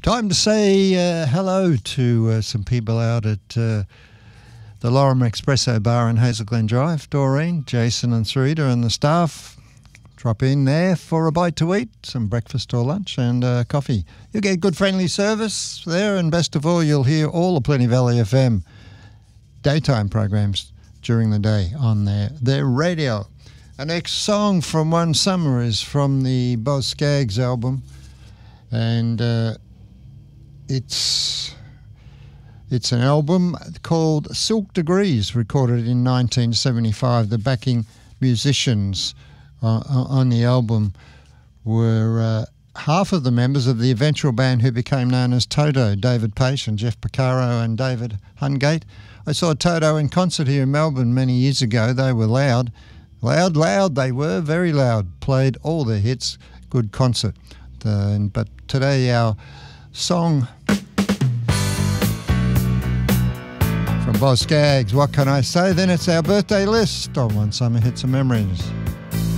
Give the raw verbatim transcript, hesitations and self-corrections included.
Time to say uh, hello to uh, some people out at uh, the Lorem Espresso Bar in Hazel Glen Drive. Doreen, Jason and Sarita and the staff drop in there for a bite to eat, some breakfast or lunch and uh, coffee. You'll get good friendly service there, and best of all, you'll hear all the Plenty Valley F M daytime programs during the day on their, their radio. Our next song from One Summer is from the Boz Scaggs album, and uh, it's it's an album called Silk Degrees, recorded in nineteen seventy-five. The backing musicians uh, on the album were uh, half of the members of the eventual band who became known as Toto, David Paice and Jeff Porcaro and David Hungate. I saw Toto in concert here in Melbourne many years ago. They were loud. Loud, loud, they were, very loud. Played all their hits. Good concert. Uh, but today our song from Boz Scaggs, What Can I Say? Then it's our birthday list on One Summer Hits and Memories.